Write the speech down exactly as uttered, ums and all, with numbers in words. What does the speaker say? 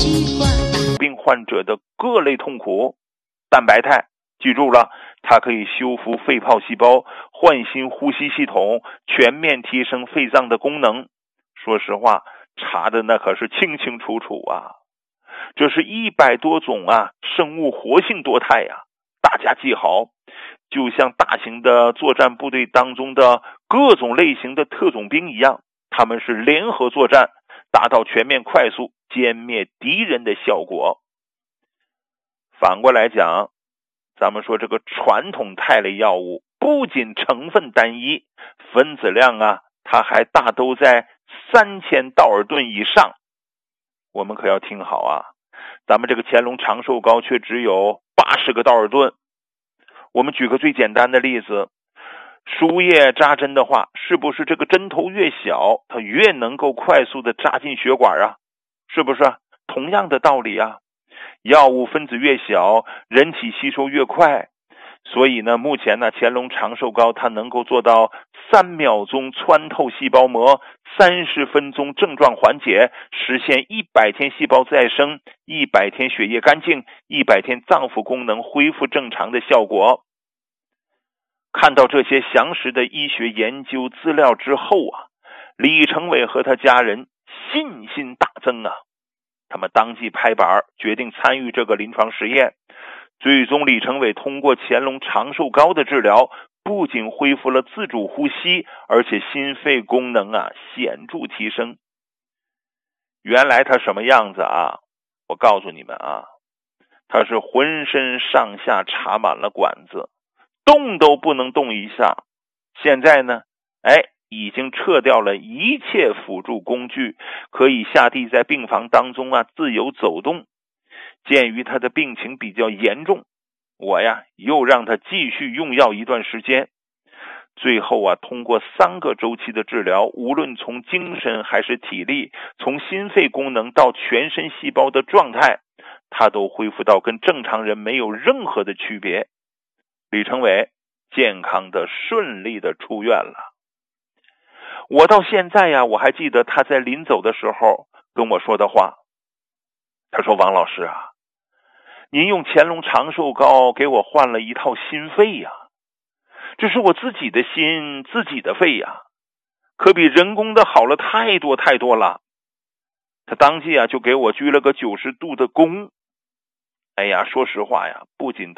病患者的各类痛苦。蛋白肽记住了，它可以修复肺泡细胞，唤醒呼吸系统，全面提升肺脏的功能。说实话，查的那可是清清楚楚啊。这是一百多种啊生物活性多肽呀、啊，大家记好，就像大型的作战部队当中的各种类型的特种兵一样，他们是联合作战，达到全面快速歼灭敌人的效果。反过来讲，咱们说这个传统肽类药物不仅成分单一，分子量啊，它还大都在三千道尔顿以上。我们可要听好啊，咱们这个乾隆长寿膏却只有八十个道尔顿。我们举个最简单的例子，输液扎针的话，是不是这个针头越小，它越能够快速的扎进血管啊？是不是？同样的道理啊，药物分子越小，人体吸收越快。所以呢，目前呢，乾隆长寿膏它能够做到三秒钟穿透细胞膜，三十分钟症状缓解，实现一百天细胞再生，一百天血液干净，一百天脏腑功能恢复正常的效果。看到这些详实的医学研究资料之后啊，李成伟和他家人信心大增啊，他们当即拍板决定参与这个临床实验。最终李成伟通过乾隆长寿膏的治疗，不仅恢复了自主呼吸，而且心肺功能啊显著提升。原来他什么样子啊？我告诉你们啊，他是浑身上下插满了管子，动都不能动一下。现在呢，哎，已经撤掉了一切辅助工具，可以下地在病房当中啊自由走动。鉴于他的病情比较严重，我呀又让他继续用药一段时间。最后啊，通过三个周期的治疗，无论从精神还是体力，从心肺功能到全身细胞的状态，他都恢复到跟正常人没有任何的区别。李成伟健康的顺利的出院了。我到现在呀，我还记得他在临走的时候跟我说的话。他说，王老师啊，您用乾隆长寿膏给我换了一套心肺呀，这是我自己的心，自己的肺呀，可比人工的好了太多太多了。他当即啊就给我鞠了个九十度的躬。哎呀，说实话呀，不仅